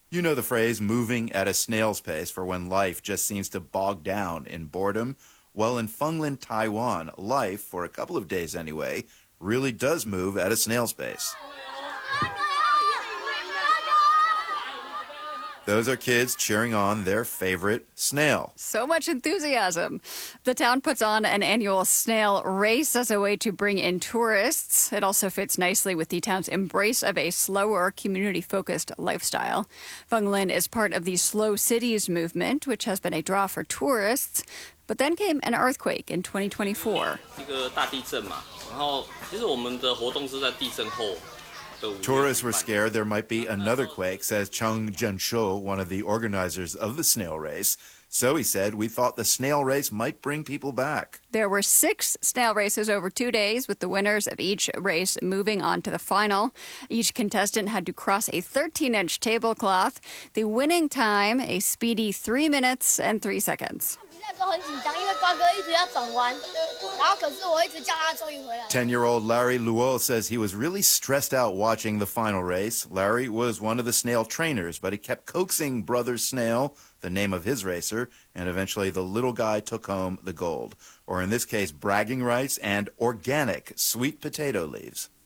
You know the phrase moving at a snail's pace for when life just seems to bog down in boredom? Well, in Fenglin, Taiwan, life, for a couple of days anyway, really does move at a snail's pace. Those are kids cheering on their favorite snail. So much enthusiasm. The town puts on an annual snail race as a way to bring in tourists. It also fits nicely with the town's embrace of a slower, community-focused lifestyle. Fenglin is part of the Slow Cities movement, which has been a draw for tourists. But then came an earthquake in 2024. Tourists were scared there might be another quake, says Chung Jianshou, one of the organizers of the snail race. So he said, we thought the snail race might bring people back. There were 6 snail races over 2 days, with the winners of each race moving on to the final. Each contestant had to cross a 13-inch tablecloth. The winning time, a speedy 3 minutes and 3 seconds. 10-year-old Larry Luo says he was really stressed out watching the final race. Larry was one of the snail trainers, but he kept coaxing Brother Snail, the name of his racer, and eventually the little guy took home the gold. Or in this case, bragging rights and organic sweet potato leaves.